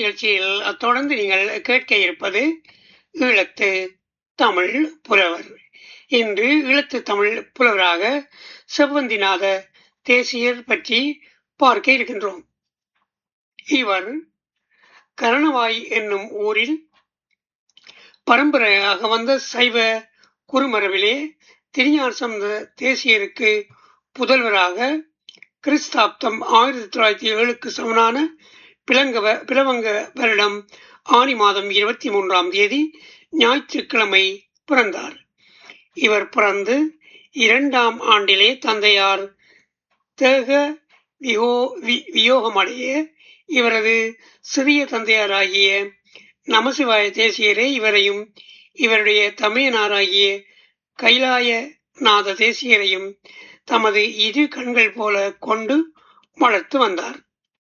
நிகழ்ச்சியில் தொடர்ந்து நீங்கள் கேட்க இருப்பது ஈழத்து தமிழ் புலவர். இன்று ஈழத்து தமிழ் புலவராக செவ்வந்திநாத தேசியர் பற்றி பார்க்க இருக்கின்றோம். இவர் கரணவாய் என்னும் ஊரில் பரம்பரையாக வந்த சைவ குருமரபிலே திருஞான சம்பந்த தேசியருக்கு புதல்வராக கிறிஸ்தாப்தம் 1907க்கு சமனான பிலவங்க வருடம் ஆனி மாதம் 23ஆம் தேதி ஞாயிற்றுக்கிழமை பிறந்தார். இவர் பிறந்து 2ஆம் ஆண்டிலே தந்தையார் தேக வியோகமடைய இவரது சிறிய தந்தையாராகிய நமசிவாய தேசியரே இவரையும் இவருடைய தமையனாராகிய கைலாயநாத தேசியரையும் தமது இரு கண்கள் போல கொண்டு வளர்த்து வந்தார்.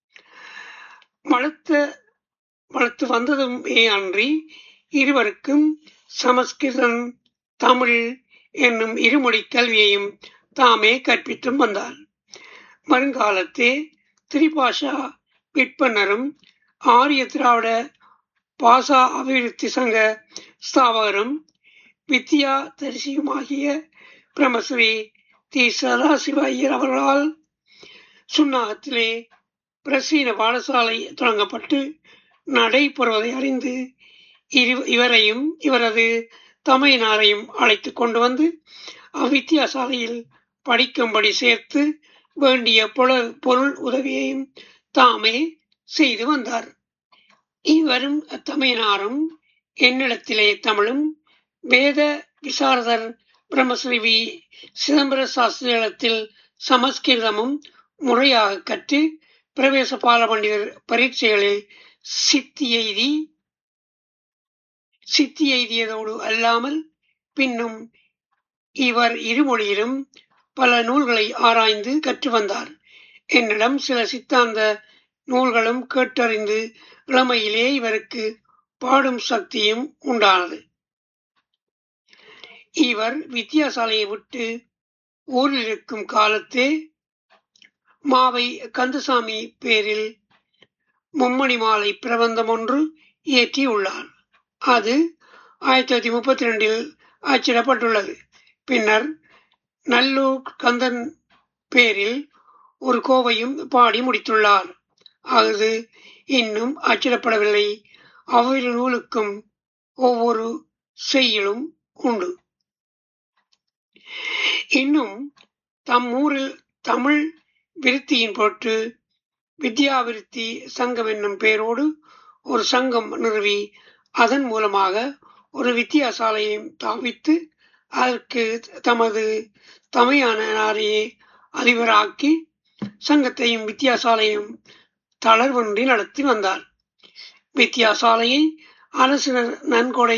வளர்த்து வந்ததுமே அன்றி இருவருக்கும் சமஸ்கிருதம் தமிழ் என்னும் இருமொழி கல்வியையும் தாமே கற்பித்தும் வந்தார். வருங்காலத்தே திரிபாஷா விற்பனரும் ஆரிய திராவிட பாசா அபிவிருத்தி சங்க ஸ்தாபகரும் வித்யா தரிசியுமாகிய பிரமஸ்ரீ தி சதாசிவ ஐயர் அவர்களால் சுன்னாகத்திலே பிரசீன பாடசாலை தொடங்கப்பட்டு நடைபெறுவதை அறிந்து இவரையும் இவரது தமையனாரையும் அழைத்து கொண்டு வந்து அவ்வித்தியாசாலையில் படிக்கும்படி சேர்த்து வேண்டிய பொருள் உதவியையும் தாமே செய்து வந்தார். இவரும் தமையனாரும் என்னிடத்திலே தமிழும் வேத விசாரதர் பிரம்மஸ்ரீ வி சிதம்பர சாஸ்திரியிடத்தில் சமஸ்கிருதமும் முறையாக கற்று பிரவேச பால பண்டிதர் பரீட்சைகளில் சித்தி எய்தியதோடு அல்லாமல் பின்னும் இவர் இருமொழியிலும் பல நூல்களை ஆராய்ந்து கற்று வந்தார். என்னிடம் சில சித்தாந்த நூல்களும் கேட்டறிந்து இளமையிலே இவருக்கு பாடும் சக்தியும் உண்டானது. இவர் வித்தியாசாலையை விட்டு ஊரில் இருக்கும் காலத்தே மாவை கந்தசாமி பேரில் மும்மணி மாலை பிரபந்தம் ஒன்று இயற்றியுள்ளார். அது 1932 அச்சிடப்பட்டுள்ளது. பின்னர் நல்லூர் கந்தன் பேரில் ஒரு கோவையும் பாடி முடித்துள்ளார். அது இன்னும் அச்சிடப்படவில்லை. அவ்விரு நூலுக்கும் ஒவ்வொரு செய்யுளும் உண்டு. இன்னும் தம் ஊரில் தமிழ் விருத்தியின் பொருட்டு வித்யாவிருத்தி சங்கம் என்னும் பெயரோடு ஒரு சங்கம் நிறுவி அதன் மூலமாக ஒரு வித்தியாசாலையையும் தாவித்து அதற்கு தமது தமையனாரையே அதிபராக்கி சங்கத்தையும் வித்தியாசாலையும் தளர்வின்றி நடத்தி வந்தார். வித்தியாசாலையை அரசினர் நன்கொடை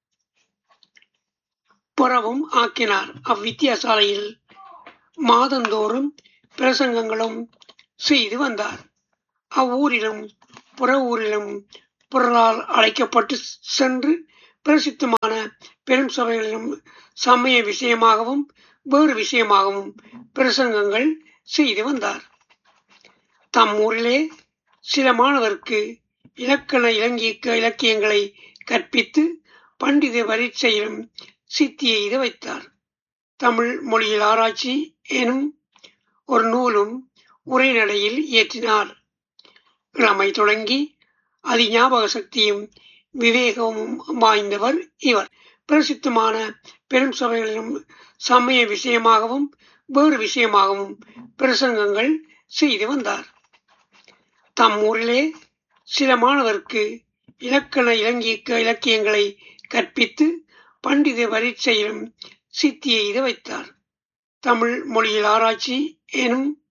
புறவும் ஆக்கினார். அவ்வித்தியாசாலையில் மாதந்தோறும் பிரசங்கங்களும் செய்து வந்தார். அவ்வூரிலும் புற ஊரிலும் பிறரால் அழைக்கப்பட்டு சென்று பிரசித்தமான பெரும் சபைகளிலும் சமய விஷயமாகவும் வேறு விஷயமாகவும் பிரசங்கங்கள் செய்து வந்தார். தம் ஊரிலே சில மாணவருக்கு இலக்கண இலக்கியங்களை கற்பித்து பண்டித பரீட்சையிலும் சித்தி எய்த வைத்தார். தமிழ் மொழியில் ஆராய்ச்சி எனும் ஒரு நூலும் உரைநடையில் இயற்றினார். இளமை தொடங்கி அதி ஞாபக சக்தியும் விவேகமும் வாய்ந்தவர் இவர். பிரசித்தமான பெரும் சபைகளிலும் சமய விஷயமாகவும் வேறு விஷயமாகவும் பிரசங்கங்கள் செய்து வந்தார். தம் ஊரிலே சில மாணவருக்கு இலக்கண இலக்கியங்களை கற்பித்து பண்டித பரீட்சையிலும் சித்தி எய்த வைத்தார். தமிழ் மொழியில் ஆராய்ச்சி எனும்